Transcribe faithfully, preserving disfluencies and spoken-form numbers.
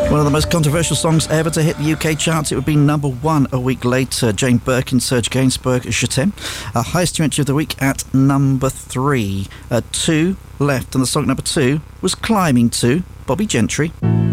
One of the most controversial songs ever to hit the U K charts. It would be number one a week later. Jane Birkin, Serge Gainsbourg, Je t'aime. Our highest entry of the week at number three. Uh, two left, and the song number two was Climbing to Bobby Gentry.